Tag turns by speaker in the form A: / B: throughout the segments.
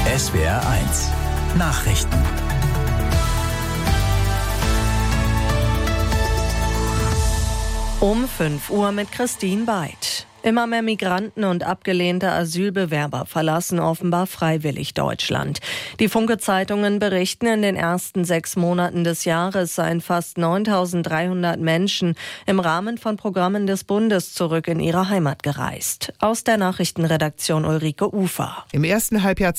A: SWR1 Nachrichten.
B: Um 5 Uhr mit Christine Beid. Immer mehr Migranten und abgelehnte Asylbewerber verlassen offenbar freiwillig Deutschland. Die Funke-Zeitungen berichten, in den ersten 6 Monaten des Jahres seien fast 9.300 Menschen im Rahmen von Programmen des Bundes zurück in ihre Heimat gereist. Aus der Nachrichtenredaktion Ulrike Ufer.
C: Im ersten Halbjahr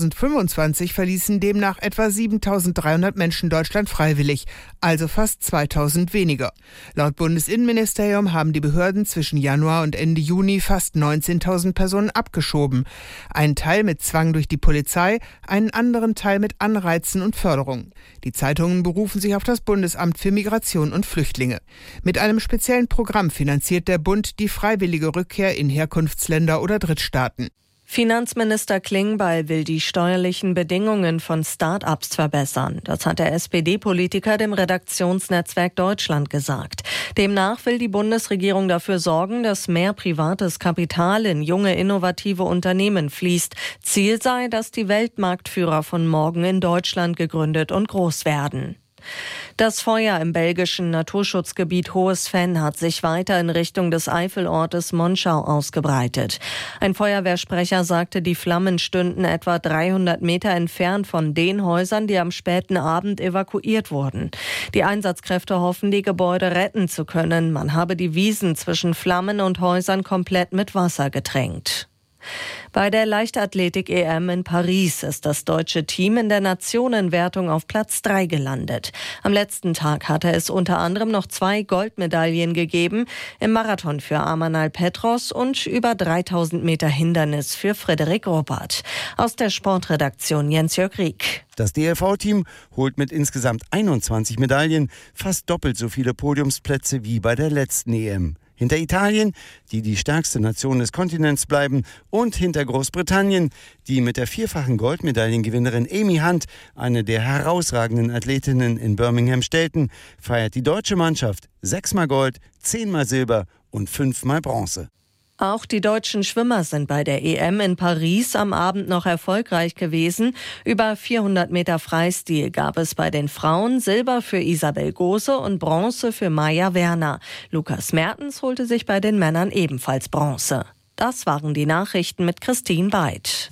C: 2025 verließen demnach etwa 7.300 Menschen Deutschland freiwillig, also fast 2.000 weniger. Laut Bundesinnenministerium haben die Behörden zwischen Januar und Ende Juni fast 19.000 Personen abgeschoben. Einen Teil mit Zwang durch die Polizei, einen anderen Teil mit Anreizen und Förderung. Die Zeitungen berufen sich auf das Bundesamt für Migration und Flüchtlinge. Mit einem speziellen Programm finanziert der Bund die freiwillige Rückkehr in Herkunftsländer oder Drittstaaten.
B: Finanzminister Klingbeil will die steuerlichen Bedingungen von Start-ups verbessern. Das hat der SPD-Politiker dem Redaktionsnetzwerk Deutschland gesagt. Demnach will die Bundesregierung dafür sorgen, dass mehr privates Kapital in junge, innovative Unternehmen fließt. Ziel sei, dass die Weltmarktführer von morgen in Deutschland gegründet und groß werden. Das Feuer im belgischen Naturschutzgebiet Hohes Venn hat sich weiter in Richtung des Eifelortes Monschau ausgebreitet. Ein Feuerwehrsprecher sagte, die Flammen stünden etwa 300 Meter entfernt von den Häusern, die am späten Abend evakuiert wurden. Die Einsatzkräfte hoffen, die Gebäude retten zu können. Man habe die Wiesen zwischen Flammen und Häusern komplett mit Wasser getränkt. Bei der Leichtathletik-EM in Paris ist das deutsche Team in der Nationenwertung auf Platz 3 gelandet. Am letzten Tag hatte es unter anderem noch 2 Goldmedaillen gegeben, im Marathon für Amanal Petros und über 3000 Meter Hindernis für Frederik Ruppert. Aus der Sportredaktion Jens-Jörg Rieck.
D: Das DLV-Team holt mit insgesamt 21 Medaillen fast doppelt so viele Podiumsplätze wie bei der letzten EM. Hinter Italien, die die stärkste Nation des Kontinents bleiben, und hinter Großbritannien, die mit der 4-fachen Goldmedaillengewinnerin Amy Hunt, eine der herausragenden Athletinnen in Birmingham, stellten, feiert die deutsche Mannschaft 6-mal Gold, 10-mal Silber und 5-mal Bronze.
B: Auch die deutschen Schwimmer sind bei der EM in Paris am Abend noch erfolgreich gewesen. Über 400 Meter Freistil gab es bei den Frauen Silber für Isabel Gose und Bronze für Maja Werner. Lukas Mertens holte sich bei den Männern ebenfalls Bronze. Das waren die Nachrichten mit Christine Beid.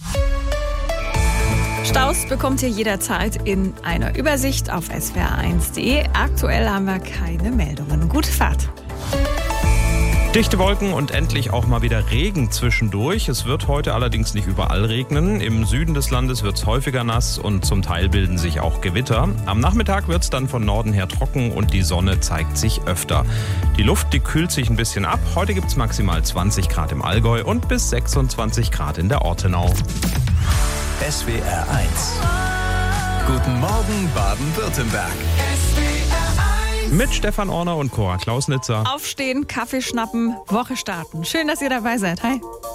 E: Staus bekommt ihr jederzeit in einer Übersicht auf swr1.de. Aktuell haben wir keine Meldungen. Gute Fahrt.
F: Dichte Wolken und endlich auch mal wieder Regen zwischendurch. Es wird heute allerdings nicht überall regnen. Im Süden des Landes wird es häufiger nass und zum Teil bilden sich auch Gewitter. Am Nachmittag wird es dann von Norden her trocken und die Sonne zeigt sich öfter. Die Luft, die kühlt sich ein bisschen ab. Heute gibt es maximal 20 Grad im Allgäu und bis 26 Grad in der Ortenau.
A: SWR1 Guten Morgen Baden-Württemberg.
F: Mit Stefan Orner und Cora Klausnitzer.
E: Aufstehen, Kaffee schnappen, Woche starten. Schön, dass ihr dabei seid. Hi.